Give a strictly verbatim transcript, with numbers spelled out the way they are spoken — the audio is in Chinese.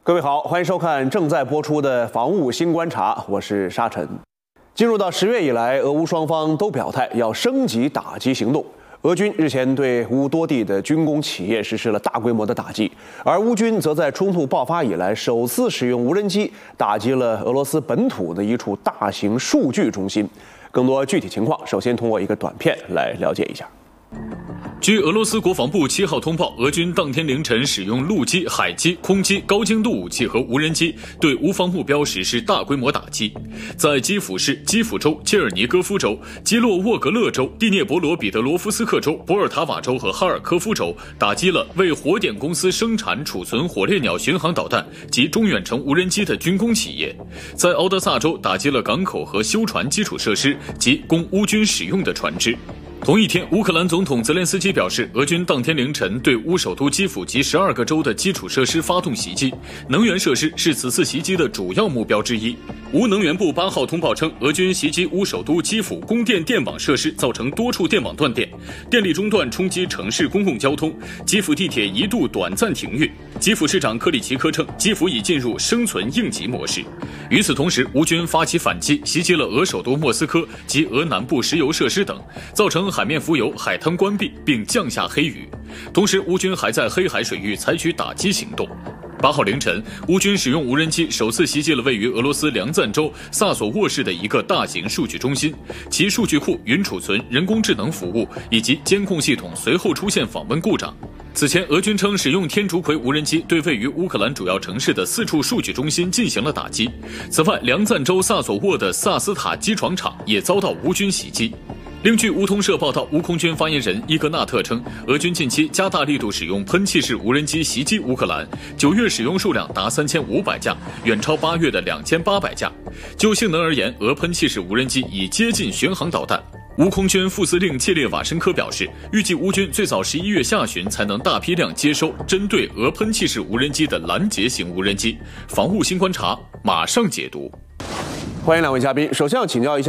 各位好，欢迎收看正在播出的《防务新观察》，我是沙尘。进入到十月以来，俄乌双方都表态要升级打击行动。俄军日前对乌多地的军工企业实施了大规模的打击，而乌军则在冲突爆发以来首次使用无人机打击了俄罗斯本土的一处大型数据中心。更多具体情况，首先通过一个短片来了解一下。 据俄罗斯国防部七号通报，俄军当天凌晨使用陆基、海基、空基、高精度武器和无人机对乌方目标实施大规模打击，在基辅市、基辅州、切尔尼戈夫州、基洛沃格勒州、第聂伯罗彼得罗夫斯克州、博尔塔瓦州和哈尔科夫州打击了为火点公司生产储存火烈鸟巡航导弹及中远程无人机的军工企业，在敖德萨州打击了港口和修船基础设施及供乌军使用的船只。同一天，乌克兰总统泽连斯基表示，俄军当天凌晨对乌首都基辅及十二个州的基础设施发动袭击，能源设施是此次袭击的主要目标之一。乌能源部八号通报称，俄军袭击乌首都基辅供电电网设施，造成多处电网断电，电力中断冲击城市公共交通，基辅地铁一度短暂停运。基辅市长克里奇科称，基辅已进入生存应急模式。与此同时，乌军发起反击，袭击了俄首都莫斯科及俄南部石油设施等，造成海面浮油、海滩关闭，并降下黑雨。同时，乌军还在黑海水域采取打击行动。八号凌晨，乌军使用无人机首次袭击了位于俄罗斯梁赞州萨索沃市的一个大型数据中心，其数据库、云储存、人工智能服务以及监控系统随后出现访问故障。此前，俄军称使用天竺葵无人机对位于乌克兰主要城市的四处数据中心进行了打击。此外，梁赞州萨索沃的萨斯塔机床厂也遭到乌军袭击。另据乌通社报道，乌空军发言人伊格纳特称，俄军近期加大力度使用喷气式无人机袭击乌克兰，九月使用数量达三千五百架，远超八月的两千八百架。就性能而言，俄喷气式无人机已接近巡航导弹。乌空军副司令切列瓦申科表示，预计乌军最早十一月下旬才能大批量接收针对俄喷气式无人机的拦截型无人机。防务新观察马上解读。 欢迎两位嘉宾，首先要请教一下